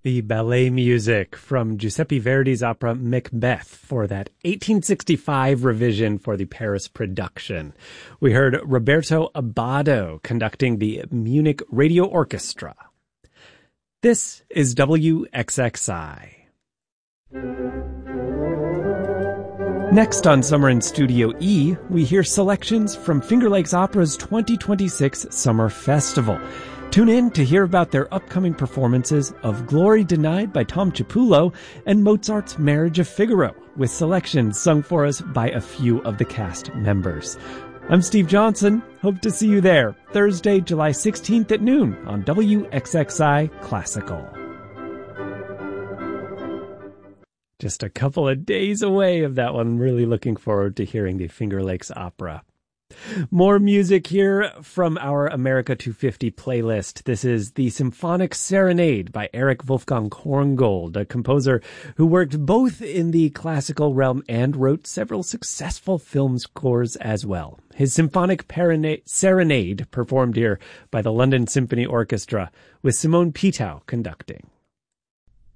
The ballet music from Giuseppe Verdi's opera Macbeth for that 1865 revision for the Paris production. We heard Roberto Abbado conducting the Munich Radio Orchestra. This is WXXI. Next on Summer in Studio E, we hear selections from Finger Lakes Opera's 2026 Summer Festival. Tune in to hear about their upcoming performances of Glory Denied by Tom Cipulo and Mozart's Marriage of Figaro, with selections sung for us by a few of the cast members. I'm Steve Johnson. Hope to see you there Thursday, July 16th at noon on WXXI Classical. Just a couple of days away of that one. Really looking forward to hearing the Finger Lakes Opera. More music here from our America 250 playlist. This is the Symphonic Serenade by Erich Wolfgang Korngold, a composer who worked both in the classical realm and wrote several successful film scores as well. His Symphonic Serenade performed here by the London Symphony Orchestra with Simone Pitau conducting.